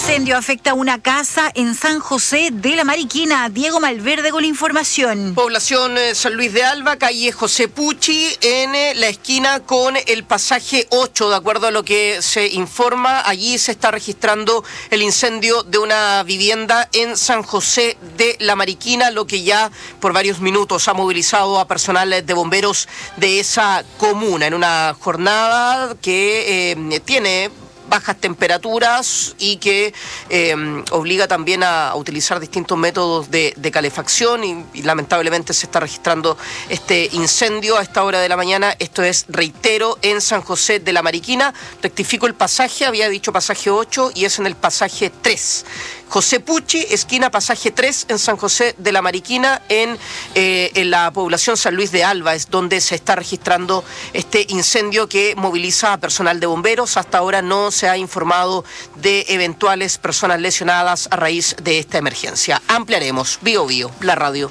Incendio afecta una casa en San José de la Mariquina. Diego Malverde con la información. Población San Luis de Alba, calle José Pucci, en la esquina con el pasaje 8. De acuerdo a lo que se informa, allí se está registrando el incendio de una vivienda en San José de la Mariquina, lo que ya por varios minutos ha movilizado a personal de bomberos de esa comuna en una jornada que tiene bajas temperaturas y que obliga también a utilizar distintos métodos de calefacción y lamentablemente se está registrando este incendio a esta hora de la mañana. Esto es, reitero, en San José de la Mariquina. Rectifico el pasaje, había dicho pasaje 8 y es en el pasaje 3. José Pucci, esquina pasaje 3 en San José de la Mariquina, en la población San Luis de Alba, es donde se está registrando este incendio que moviliza a personal de bomberos. Hasta ahora no se ha informado de eventuales personas lesionadas a raíz de esta emergencia. Ampliaremos. Bio Bio, la radio.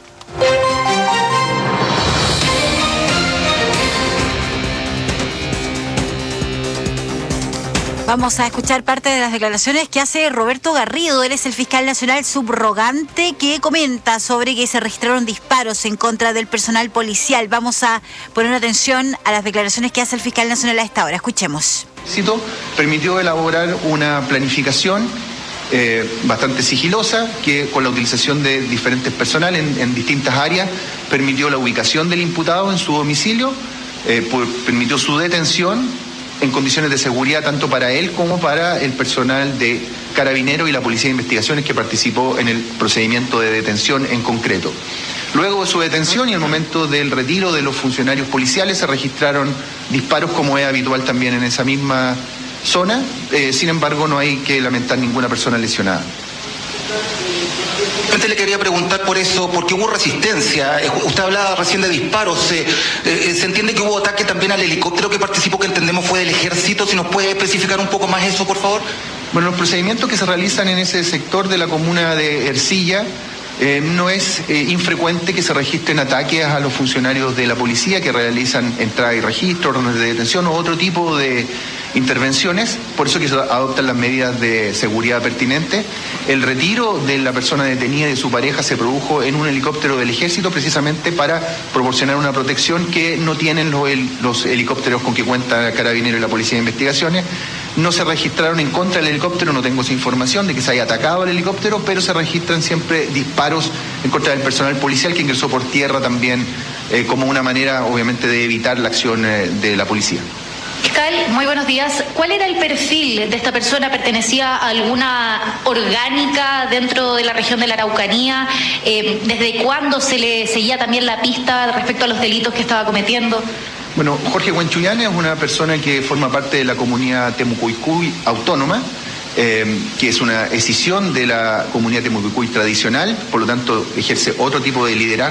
Vamos a escuchar parte de las declaraciones que hace Roberto Garrido. Él es el fiscal nacional subrogante que comenta sobre que se registraron disparos en contra del personal policial. Vamos a poner atención a las declaraciones que hace el fiscal nacional a esta hora. Escuchemos. Permitió elaborar una planificación bastante sigilosa que, con la utilización de diferentes personal en distintas áreas, permitió la ubicación del imputado en su domicilio, permitió su detención en condiciones de seguridad tanto para él como para el personal de Carabineros y la Policía de Investigaciones que participó en el procedimiento de detención en concreto. Luego de su detención y el momento del retiro de los funcionarios policiales se registraron disparos, como es habitual también en esa misma zona. Sin embargo, no hay que lamentar ninguna persona lesionada. Le quería preguntar por eso, porque hubo resistencia. Usted hablaba recién de disparos. Se entiende que hubo ataque también al helicóptero que participó, que entendemos fue del ejército. Si nos puede especificar un poco más eso, por favor. Bueno, los procedimientos que se realizan en ese sector de la comuna de Ercilla, no es infrecuente que se registren ataques a los funcionarios de la policía que realizan entrada y registro, órdenes de detención o otro tipo de intervenciones. Por eso que se adoptan las medidas de seguridad pertinentes. El retiro de la persona detenida y de su pareja se produjo en un helicóptero del ejército, precisamente para proporcionar una protección que no tienen los helicópteros con que cuenta Carabineros y la Policía de Investigaciones. No se registraron en contra del helicóptero, no tengo esa información de que se haya atacado el helicóptero, pero se registran siempre disparos en contra del personal policial que ingresó por tierra también, como una manera, obviamente, de evitar la acción de la policía. Fiscal, muy buenos días. ¿Cuál era el perfil de esta persona? ¿Pertenecía a alguna orgánica dentro de la región de la Araucanía? ¿Desde cuándo se le seguía también la pista respecto a los delitos que estaba cometiendo? Bueno, Jorge Huenchuyane es una persona que forma parte de la comunidad Temucuicui autónoma, que es una escisión de la comunidad Temucuicui tradicional, por lo tanto ejerce otro tipo de liderazgo.